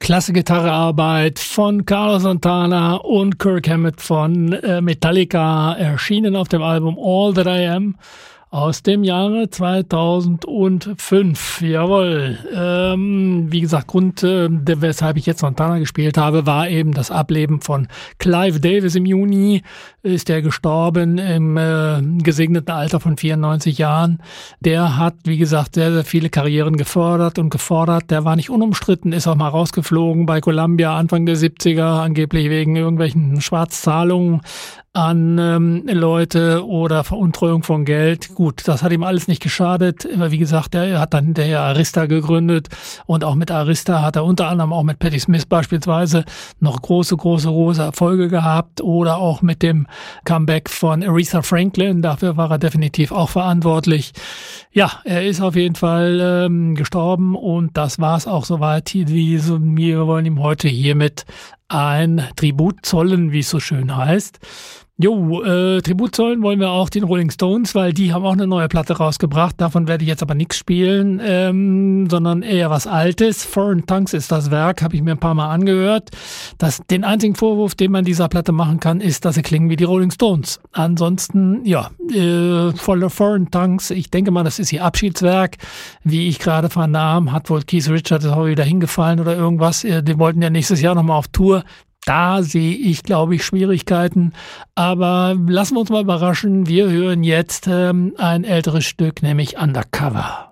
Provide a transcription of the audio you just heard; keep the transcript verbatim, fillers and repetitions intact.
Klasse Gitarrearbeit von Carlos Santana und Kirk Hammett von äh, Metallica, erschienen auf dem Album All That I Am aus dem Jahre zweitausendfünf. Jawohl. Ähm, wie gesagt, Grund, äh, weshalb ich jetzt Santana gespielt habe, war eben das Ableben von Clive Davis im Juni. Ist er gestorben im äh, gesegneten Alter von vierundneunzig Jahren. Der hat, wie gesagt, sehr, sehr viele Karrieren gefördert und gefordert. Der war nicht unumstritten, ist auch mal rausgeflogen bei Columbia Anfang der siebziger, angeblich wegen irgendwelchen Schwarzzahlungen an ähm, Leute oder Veruntreuung von Geld. Gut, das hat ihm alles nicht geschadet. Wie gesagt, er hat dann hinterher Arista gegründet und auch mit Arista hat er unter anderem auch mit Patti Smith beispielsweise noch große, große, große Erfolge gehabt oder auch mit dem Comeback von Aretha Franklin. Dafür war er definitiv auch verantwortlich. Ja, er ist auf jeden Fall ähm, gestorben und das war's auch soweit. Wir wollen ihm heute hiermit ein Tribut zollen, wie es so schön heißt. Jo, äh, Tribut zollen wollen wir auch den Rolling Stones, weil die haben auch eine neue Platte rausgebracht. Davon werde ich jetzt aber nichts spielen, ähm, sondern eher was Altes. Foreign Tongues ist das Werk, habe ich mir ein paar Mal angehört. Das, den einzigen Vorwurf, den man dieser Platte machen kann, ist, dass sie klingen wie die Rolling Stones. Ansonsten, ja, äh, voller Foreign Tongues, ich denke mal, das ist ihr Abschiedswerk. Wie ich gerade vernahm, hat wohl Keith Richards auch wieder hingefallen oder irgendwas. Die wollten ja nächstes Jahr nochmal auf Tour. Da sehe ich, glaube ich, Schwierigkeiten. Aber lassen wir uns mal überraschen. Wir hören jetzt ähm, ein älteres Stück, nämlich Undercover.